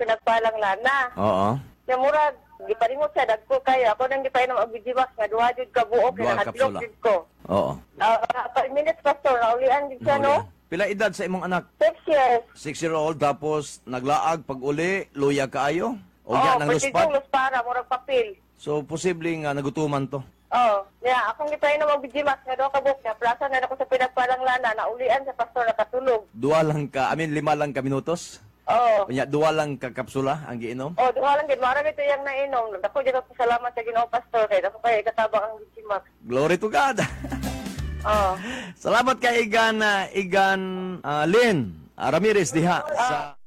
pinagpalang lana. Oo. Kaya murag, gipalimot siya, dagko kayo. Ako nang gipainom ang Vigimax nga duha jud ka buok, Duha kaya kapsula. nahadlok jud ko. Oo. 5 minutes, Pastor, naulian din siya, no? Pila edad sa imong anak? 6 years. 6-year-old tapos naglaag pag uli, luya kaayo? O Oo, yan ng pwede luspat? yung luspara, murag papel. So posibleng nagutuman to. Oo. Yeah, akong gipainom ang Vigimax nga duha ka buok niya. Plaza na ako sa pinagpalang lana, naulian sa Pastor, nakatulog. Lima lang ka minutos? Oo. Unya, duwa lang ka kapsula ang giinom? Oh, duha lang gid mara ito yang nainom. Dako jud ako salamat sa Ginoo Pastor kay dako kay katabang ang Vigimax. Glory to God! Oo. Salamat kay Igan Lynn Ramirez diha sa